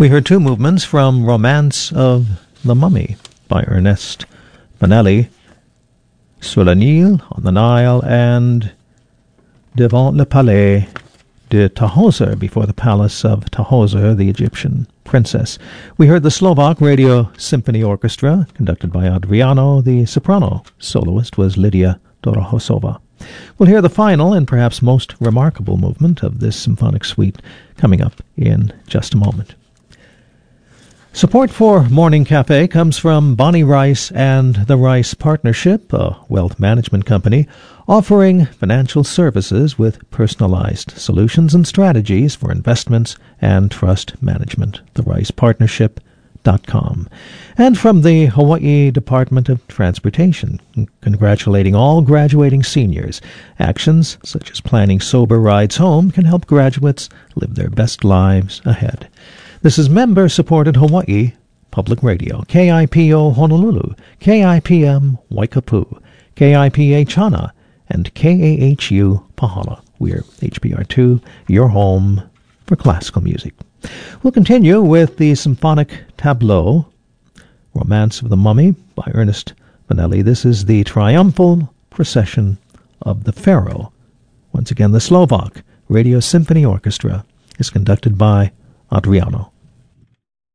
We heard two movements from Romance of the Mummy by Ernest Bonelli, Sur le Nil, on the Nile, and Devant le Palais de Tahoser, before the palace of Tahoser, the Egyptian princess. We heard the Slovak Radio Symphony Orchestra, conducted by Adriano. The soprano soloist was Lydia Dorohosova. We'll hear the final and perhaps most remarkable movement of this symphonic suite coming up in just a moment. Support for Morning Cafe comes from Bonnie Rice and the Rice Partnership, a wealth management company offering financial services with personalized solutions and strategies for investments and trust management. TheRicePartnership.com. And from the Hawaii Department of Transportation, congratulating all graduating seniors. Actions such as planning sober rides home can help graduates live their best lives ahead. This is member-supported Hawaii Public Radio, KIPO Honolulu, KIPM Waikapu, KIPH Hana, and KAHU Pahala. We're HBR2, your home for classical music. We'll continue with the symphonic tableau, Romance of the Mummy by Ernest Bonelli. This is the triumphal procession of the Pharaoh. Once again, the Slovak Radio Symphony Orchestra is conducted by Adriano.